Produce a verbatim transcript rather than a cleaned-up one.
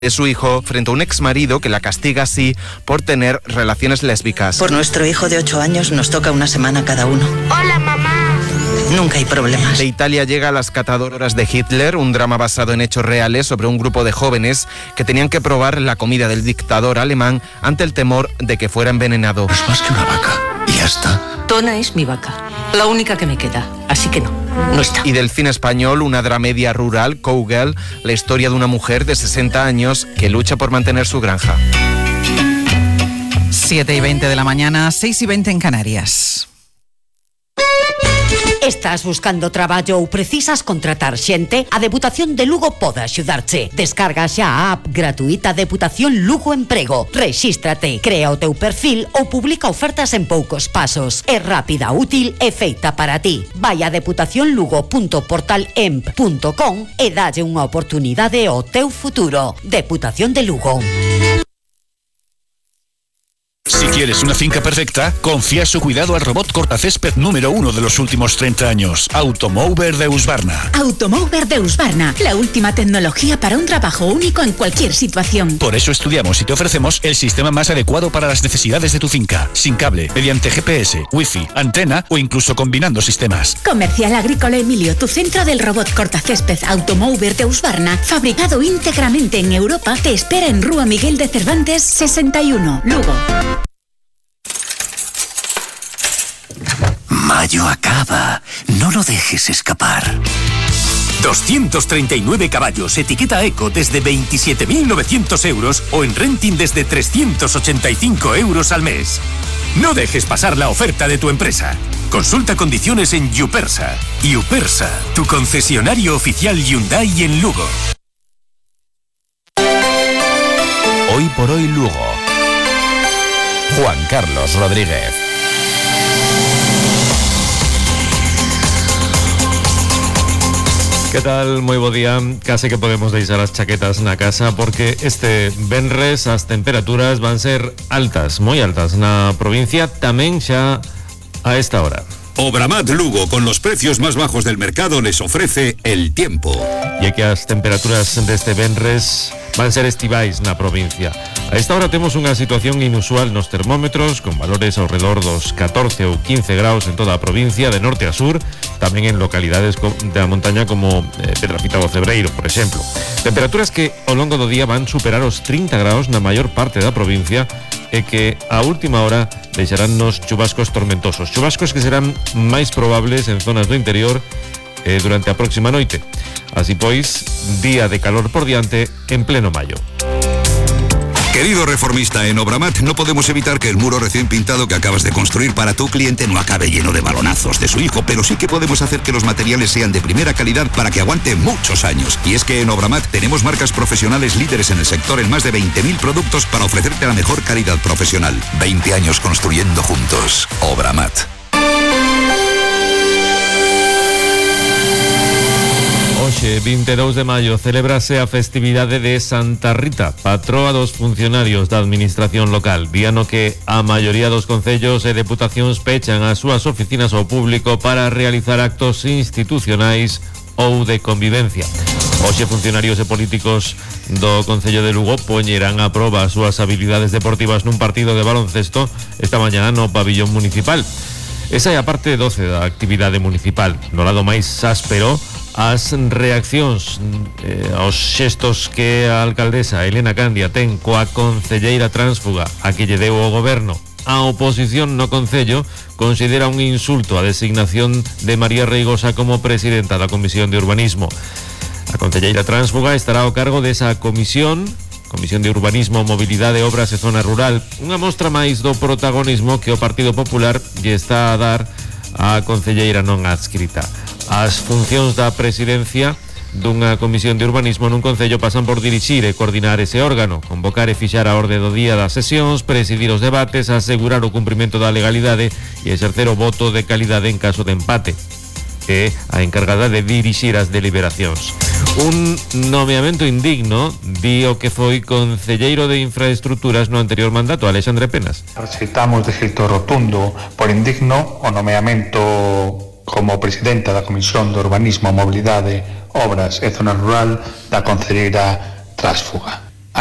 de su hijo frente a un exmarido que la castiga así por tener relaciones lésbicas. Por nuestro hijo de ocho años nos toca una semana cada uno. Hola, mamá. Nunca hay problemas. De Italia llega Las catadoras de Hitler, un drama basado en hechos reales sobre un grupo de jóvenes que tenían que probar la comida del dictador alemán ante el temor de que fuera envenenado. Es más que una vaca. Y ya está. Tona es mi vaca, la única que me queda, así que no, no está. Y del cine español, una dramedia rural, Cowgirl, la historia de una mujer de sesenta años que lucha por mantener su granja. siete y veinte de la mañana, seis y veinte en Canarias. Estás buscando traballo ou precisas contratar xente? A Deputación de Lugo pode axudarche. Descarga xa a app gratuita Deputación Lugo Emprego. Rexístrate, crea o teu perfil ou publica ofertas en poucos pasos. É rápida, útil e feita para ti. Vai a deputación lugo punto portal emp punto com e dalle unha oportunidade ao teu futuro. Deputación de Lugo. Si quieres una finca perfecta, confía su cuidado al robot cortacésped número uno de los últimos treinta años, Automower de Husqvarna. Automower de Husqvarna, la última tecnología para un trabajo único en cualquier situación. Por eso estudiamos y te ofrecemos el sistema más adecuado para las necesidades de tu finca, sin cable, mediante G P S, Wi-Fi, antena o incluso combinando sistemas. Comercial Agrícola Emilio, tu centro del robot cortacésped Automower de Husqvarna, fabricado íntegramente en Europa, te espera en Rúa Miguel de Cervantes sesenta y uno, Lugo. Mayo acaba. No lo dejes escapar. doscientos treinta y nueve caballos, etiqueta Eco desde veintisiete mil novecientos euros o en renting desde trescientos ochenta y cinco euros al mes. No dejes pasar la oferta de tu empresa. Consulta condiciones en Yupersa. Yupersa, tu concesionario oficial Hyundai en Lugo. Hoy por hoy Lugo. Juan Carlos Rodríguez. Que tal? Moi bo día. Case que podemos deixar as chaquetas na casa porque este venres as temperaturas van ser altas, moi altas na provincia, tamén xa a esta hora. Obramat Lugo, con los precios más bajos del mercado, les ofrece el tiempo. E que as temperaturas deste venres van ser estivais na provincia. A esta hora temos unha situación inusual nos termómetros, con valores ao redor dos catorce ou quince graus en toda a provincia, de norte a sur, tamén en localidades da montaña como eh, Pedrafita do Cebreiro, por exemplo. Temperaturas que ao longo do día van superar os trinta graus na maior parte da provincia e que a última hora deixarán nos chubascos tormentosos. Chubascos que serán máis probables en zonas do interior eh, durante a próxima noite. Así pois, día de calor por diante en pleno maio. Querido reformista, en Obramat no podemos evitar que el muro recién pintado que acabas de construir para tu cliente no acabe lleno de balonazos de su hijo, pero sí que podemos hacer que los materiales sean de primera calidad para que aguante muchos años. Y es que en Obramat tenemos marcas profesionales líderes en el sector en más de veinte mil productos para ofrecerte la mejor calidad profesional. veinte años construyendo juntos. Obramat. Hoxe, vinte e dous de maio, celébrase a festividade de Santa Rita, patroa dos funcionarios da administración local, día no que a maioría dos concellos e deputacións pechan as súas oficinas ao público para realizar actos institucionais ou de convivencia. Hoxe, funcionarios e políticos do Concello de Lugo poñerán a proba as súas habilidades deportivas nun partido de baloncesto esta mañá no pabillón municipal. Esa é a parte doce da actividade municipal. No lado máis áspero, as reaccións eh, aos xestos que a alcaldesa Elena Candia ten coa concelleira tránsfuga a que lle deu o goberno. A oposición no Concello considera un insulto a designación de María Reigosa como presidenta da Comisión de Urbanismo. A concelleira tránsfuga estará ao cargo desa comisión, Comisión de Urbanismo, Mobilidade, Obras e Zona Rural, unha mostra máis do protagonismo que o Partido Popular lle está a dar á concelleira non adscrita. As funcións da presidencia dunha comisión de urbanismo nun concello pasan por dirixir e coordinar ese órgano, convocar e fixar a orde do día das sesións, presidir os debates, asegurar o cumprimento da legalidade e exercer o voto de calidade en caso de empate. É a encargada de dirixir as deliberacións. Un nomeamento indigno, di o que foi concelleiro de infraestructuras no anterior mandato, Alexandre Penas. Rexeitamos de xeito rotundo por indigno o nomeamento como presidenta da Comisión de Urbanismo, Mobilidade, Obras e Zona Rural da concelleira tránsfuga.